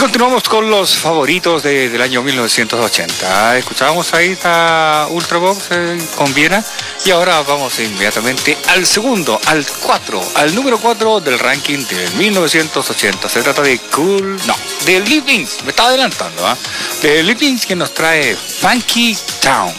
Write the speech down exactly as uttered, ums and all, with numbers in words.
continuamos con los favoritos de, del año mil novecientos ochenta. Escuchábamos ahí esta Ultravox eh, con Viena. Y ahora vamos inmediatamente al segundo, al cuatro, al número cuatro del ranking del mil novecientos ochenta. Se trata de Cool, no, de Livings, me estaba adelantando, ¿ah? ¿eh? De Livings, que nos trae Funky Town.